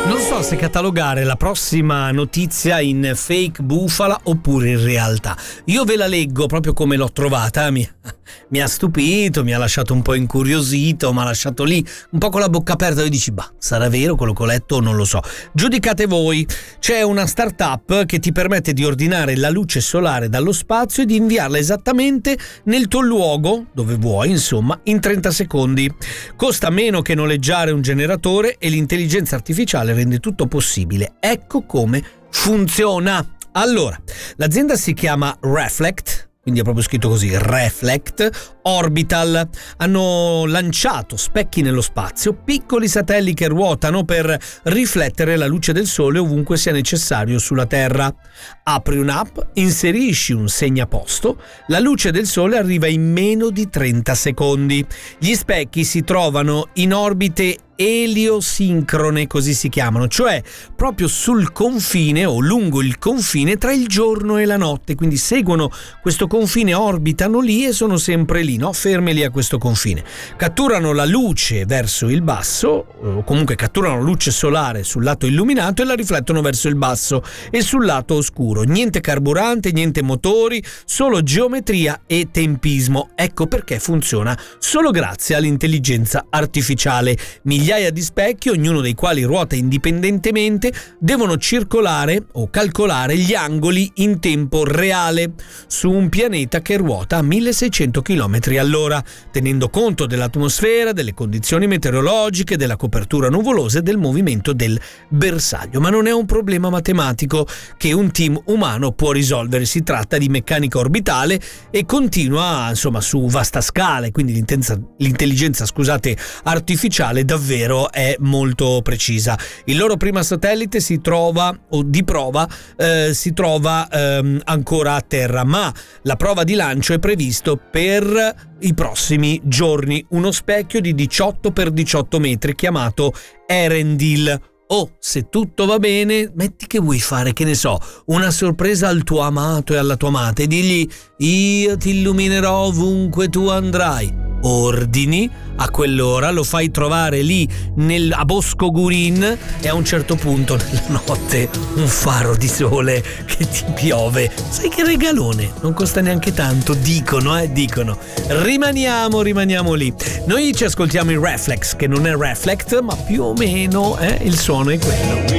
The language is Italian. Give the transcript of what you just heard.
Non so se catalogare la prossima notizia in fake bufala oppure in realtà. Io ve la leggo proprio come l'ho trovata. Mi ha stupito, mi ha lasciato un po' incuriosito, mi ha lasciato lì un po' con la bocca aperta e dici, bah, sarà vero quello che ho letto o non lo so. Giudicate voi. C'è una startup che ti permette di ordinare la luce solare dallo spazio e di inviarla esattamente nel tuo luogo, dove vuoi, insomma, in 30 secondi. Costa meno che noleggiare un generatore e l'intelligenza artificiale rende tutto possibile. Ecco come funziona. Allora, l'azienda si chiama Reflect, quindi è proprio scritto così, Reflect Orbital. Hanno lanciato specchi nello spazio, piccoli satelliti che ruotano per riflettere la luce del sole ovunque sia necessario sulla Terra. Apri un'app, inserisci un segnaposto, la luce del sole arriva in meno di 30 secondi. Gli specchi si trovano in orbite eliosincrone, così si chiamano, cioè proprio sul confine o lungo il confine tra il giorno e la notte, quindi seguono questo confine, orbitano lì e sono sempre lì, no? Ferme lì a questo confine. Catturano la luce verso il basso, o comunque catturano luce solare sul lato illuminato e la riflettono verso il basso e sul lato oscuro. Niente carburante, niente motori, solo geometria e tempismo. Ecco perché funziona solo grazie all'intelligenza artificiale. Migliaia di specchi, ognuno dei quali ruota indipendentemente, devono circolare o calcolare gli angoli in tempo reale su un pianeta che ruota a 1600 km all'ora, tenendo conto dell'atmosfera, delle condizioni meteorologiche, della copertura nuvolosa e del movimento del bersaglio. Ma non è un problema matematico che un team umano può risolvere. Si tratta di meccanica orbitale e continua, insomma, su vasta scala, quindi l'intelligenza artificiale davvero è molto precisa. Il loro primo satellite si trova ancora a terra, ma la prova di lancio è previsto per i prossimi giorni. Uno specchio di 18 x 18 metri chiamato Erendil. Oh, se tutto va bene, metti che vuoi fare, che ne so, una sorpresa al tuo amato e alla tua amata e digli: io ti illuminerò ovunque tu andrai. Ordini, a quell'ora lo fai trovare lì a Bosco Gurin e a un certo punto nella notte un faro di sole che ti piove. Sai che regalone, non costa neanche tanto, dicono. Rimaniamo lì. Noi ci ascoltiamo il Reflex, che non è Reflect, ma più o meno il suono è quello.